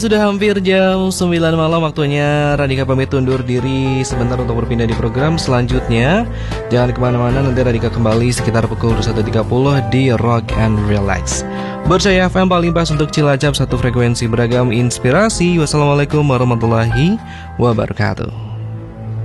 Sudah hampir jam 9 malam, waktunya Radika pamit undur diri sebentar untuk berpindah di program selanjutnya. Jangan kemana-mana, nanti Radika kembali sekitar pukul 21.30 di Rock and Relax. Bersaya FM paling pas untuk Cilacap, satu frekuensi beragam inspirasi. Wassalamualaikum warahmatullahi wabarakatuh.